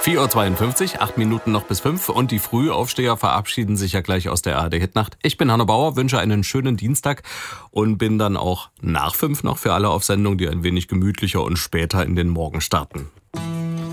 4:52 Uhr, 8 Minuten noch bis 5 und die Frühaufsteher verabschieden sich ja gleich aus der ARD-Hitnacht. Ich bin Hanno Bauer, wünsche einen schönen Dienstag und bin dann auch nach 5 noch für alle auf Sendung, die ein wenig gemütlicher und später in den Morgen starten.